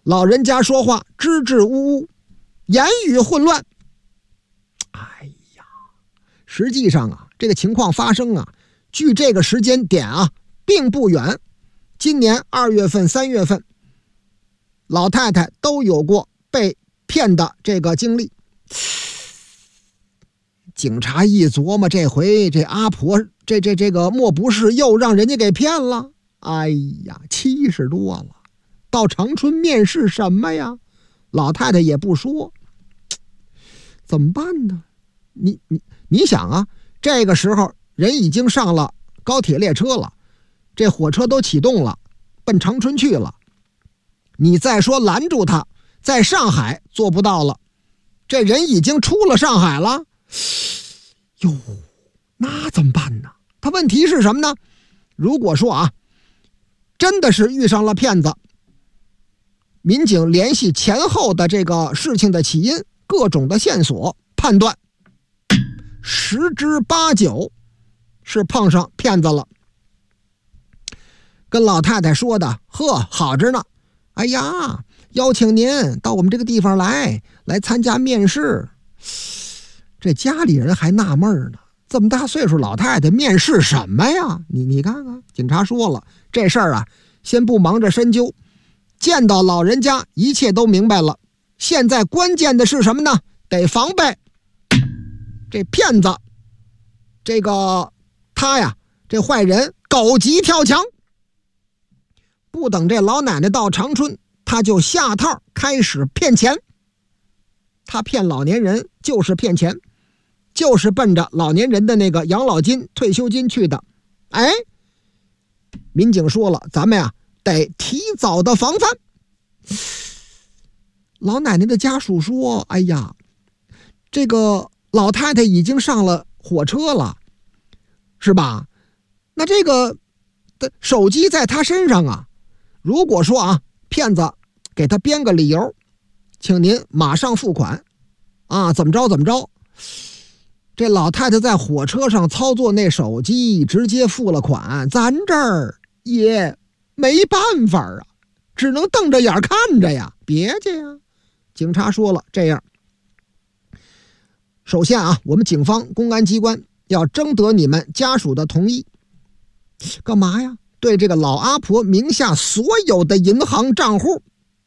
老人家说话支支吾吾，言语混乱。哎呀，实际上啊，这个情况发生啊，距这个时间点啊并不远。今年2月份、3月份，老太太都有过被骗的这个经历。警察一琢磨，这回这阿婆这个莫不是又让人家给骗了？哎呀，70多了，到长春面试什么呀？老太太也不说，怎么办呢？你想啊，这个时候人已经上了高铁列车了，这火车都启动了，奔长春去了。你再说拦住他，在上海做不到了，这人已经出了上海了。哟，那怎么办呢？他问题是什么呢？如果说啊，真的是遇上了骗子，民警联系前后的这个事情的起因，各种的线索，判断10之8九是碰上骗子了。跟老太太说的，呵，好着呢。哎呀，邀请您到我们这个地方来参加面试。这家里人还纳闷呢，这么大岁数老太太面试什么呀？你看看，警察说了，这事儿啊，先不忙着深究，见到老人家一切都明白了。现在关键的是什么呢？得防备这骗子，这个他呀，这坏人狗急跳墙，不等这老奶奶到长春，他就下套开始骗钱。他骗老年人就是骗钱，就是奔着老年人的那个养老金、退休金去的。哎，民警说了，咱们呀得提早的防范。老奶奶的家属说，哎呀，这个老太太已经上了火车了，是吧？那这个的手机在她身上啊，如果说啊，骗子给她编个理由，请您马上付款啊，怎么着，这老太太在火车上操作那手机直接付了款，咱这儿也没办法啊，只能瞪着眼看着呀，别介呀。警察说了，这样，首先啊，我们警方公安机关要征得你们家属的同意。干嘛呀？对这个老阿婆名下所有的银行账户。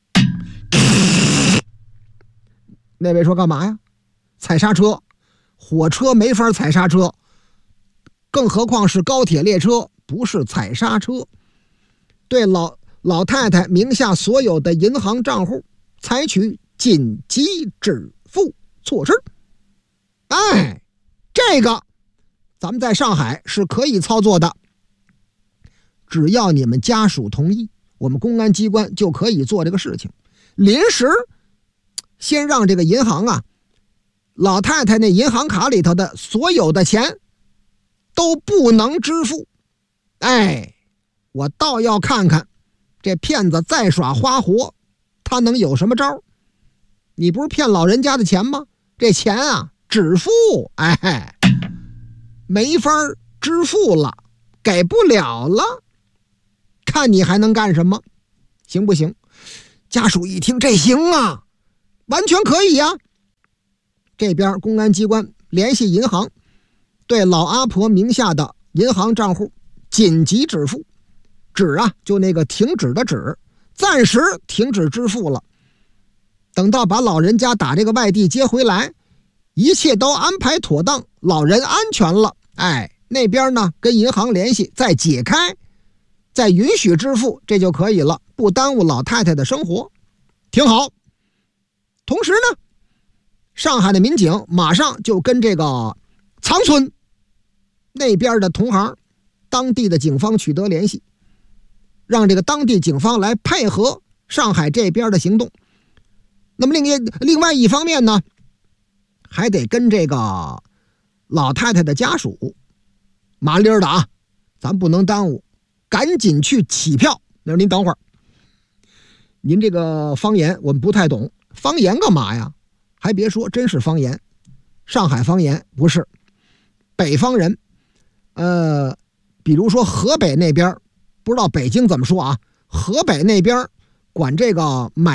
那位说干嘛呀？踩刹车，火车没法踩刹车，更何况是高铁列车，不是踩刹车。对老太太名下所有的银行账户采取紧急止付措施。哎，这个咱们在上海是可以操作的，只要你们家属同意，我们公安机关就可以做这个事情。临时先让这个银行啊，老太太那银行卡里头的所有的钱都不能支付。哎，我倒要看看这骗子再耍花活，他能有什么招？你不是骗老人家的钱吗？这钱啊，止付，哎，没法支付了，给不了了，看你还能干什么？行不行？家属一听，这行啊，完全可以呀。这边公安机关联系银行，对老阿婆名下的银行账户紧急止付。止啊，就那个停止的止，暂时停止支付了。等到把老人家打这个外地接回来，一切都安排妥当，老人安全了，哎，那边呢跟银行联系，再解开，再允许支付，这就可以了，不耽误老太太的生活，挺好。同时呢，上海的民警马上就跟这个长春那边的同行，当地的警方取得联系，让这个当地警方来配合上海这边的行动。那么另外一方面呢，还得跟这个老太太的家属麻利儿的啊，咱不能耽误，赶紧去起票。那您等会儿，您这个方言我们不太懂，方言干嘛呀？还别说，真是方言，上海方言不是，北方人，比如说河北那边，不知道北京怎么说啊？河北那边管这个买